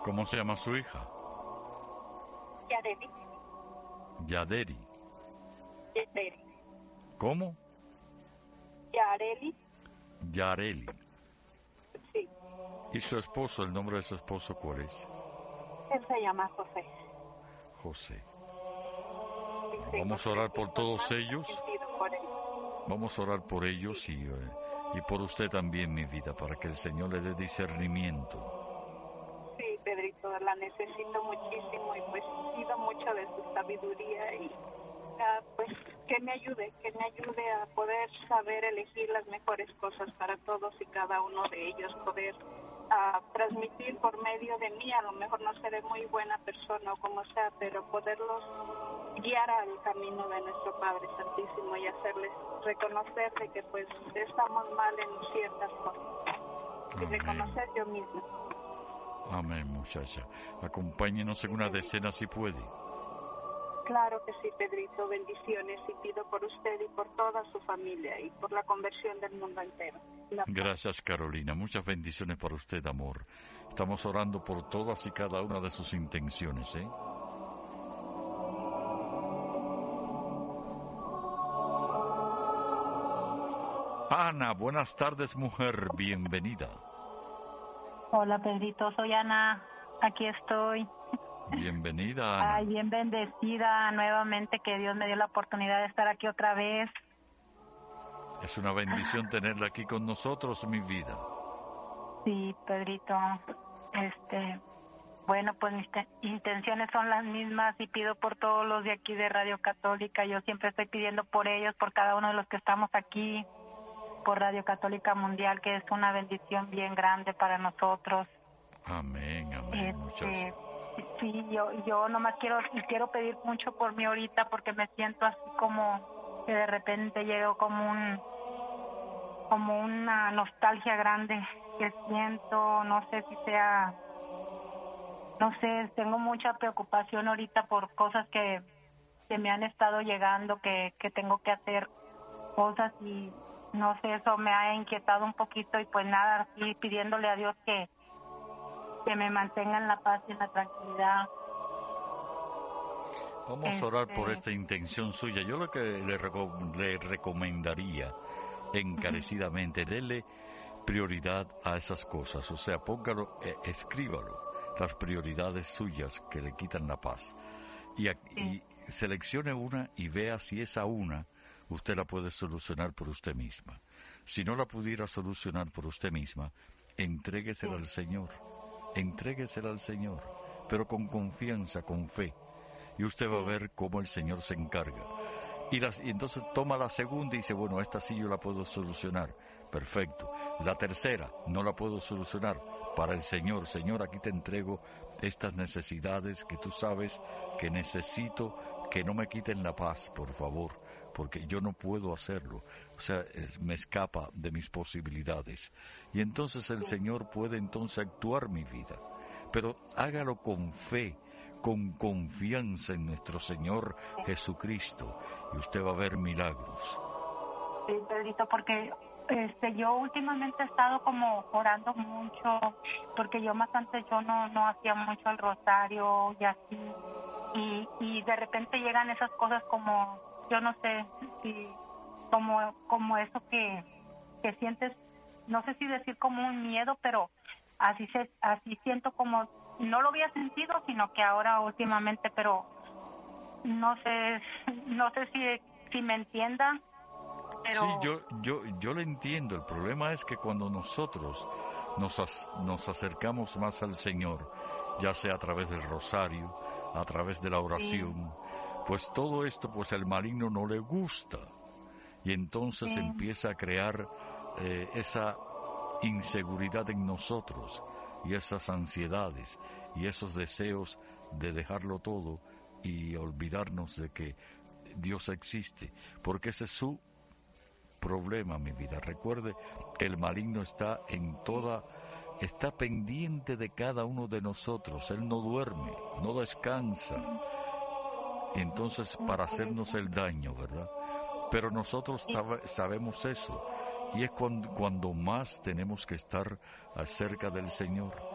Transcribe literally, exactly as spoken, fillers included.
¿Cómo se llama su hija? Yareli. Yaderi. Yareli. ¿Cómo? Yareli. Yareli. Sí. ¿Y su esposo, el nombre de su esposo cuál es? Él se llama José. José. Sí, Vamos a orar por todos ellos. Por él. Vamos a orar por ellos y, eh, y por usted también, mi vida, para que el Señor le dé discernimiento. Sí, Pedrito, la necesito muchísimo y pues pido mucho de su sabiduría y uh, pues que me ayude, que me ayude a poder saber elegir las mejores cosas para todos y cada uno de ellos, poder uh, transmitir por medio de mí, a lo mejor no seré muy buena persona o como sea, pero poderlos guiar al camino de nuestro Padre Santísimo y hacerles reconocer de que pues estamos mal en ciertas cosas. Y reconocer yo misma. Amén, muchacha. Acompáñenos en una decena si puede. Claro que sí, Pedrito. Bendiciones y pido por usted y por toda su familia y por la conversión del mundo entero. La Gracias, Carolina. Muchas bendiciones para usted, amor. Estamos orando por todas y cada una de sus intenciones, ¿eh? Ana, buenas tardes, mujer. Bienvenida. Hola, Pedrito. Soy Ana. Aquí estoy. Bienvenida, Ana. Ay, bien bendecida nuevamente, que Dios me dio la oportunidad de estar aquí otra vez. Es una bendición tenerla aquí con nosotros, mi vida. Sí, Pedrito. Este, bueno, pues mis te- intenciones son las mismas y pido por todos los de aquí de Radio Católica. Yo siempre estoy pidiendo por ellos, por cada uno de los que estamos aquí, por Radio Católica Mundial, que es una bendición bien grande para nosotros. Amén, amén, Este, muchachos. sí, yo yo nomás quiero y quiero pedir mucho por mí ahorita porque me siento así como que de repente llegó como un como una nostalgia grande que siento, no sé si sea, no sé, tengo mucha preocupación ahorita por cosas que que me han estado llegando, que que tengo que hacer cosas y no sé, eso me ha inquietado un poquito y pues nada, así pidiéndole a Dios que que me mantenga en la paz y en la tranquilidad. Vamos a orar por Este- esta intención suya. Yo lo que le, reco- le recomendaría encarecidamente, dele prioridad a esas cosas. O sea, póngalo, eh, escríbalo, las prioridades suyas que le quitan la paz. Y, a- y seleccione una y vea si esa una usted la puede solucionar por usted misma. Si no la pudiera solucionar por usted misma, entréguesela al Señor. Entréguesela al Señor, pero con confianza, con fe. Y usted va a ver cómo el Señor se encarga. Y, las, y entonces toma la segunda y dice, bueno, esta sí yo la puedo solucionar. Perfecto. La tercera, no la puedo solucionar. Para el Señor, Señor, aquí te entrego estas necesidades que tú sabes que necesito, que no me quiten la paz, por favor, porque yo no puedo hacerlo. O sea, es, me escapa de mis posibilidades. Y entonces el Señor puede entonces actuar mi vida. Pero hágalo con fe, con confianza en nuestro Señor Jesucristo, y usted va a ver milagros. Sí, Pedrito, porque este yo últimamente he estado como orando mucho, porque yo más antes yo no no hacía mucho el rosario y así, y y de repente llegan esas cosas como, yo no sé, si como como eso que que sientes, no sé si decir como un miedo, pero así se así siento como, no lo había sentido, sino que ahora últimamente, pero no sé, no sé si si me entiendan. Pero... Sí, yo, yo, yo le entiendo. El problema es que cuando nosotros nos, as- nos acercamos más al Señor, ya sea a través del rosario, a través de la oración, pues todo esto, pues el maligno no le gusta. Y entonces Sí. empieza a crear eh, esa inseguridad en nosotros y esas ansiedades y esos deseos de dejarlo todo y olvidarnos de que Dios existe, porque ese es su problema, mi vida. Recuerde, el maligno está en toda, está pendiente de cada uno de nosotros. Él no duerme, no descansa. Y entonces, para hacernos el daño, ¿verdad? Pero nosotros tab- sabemos eso. Y es cuando, cuando más tenemos que estar acerca del Señor.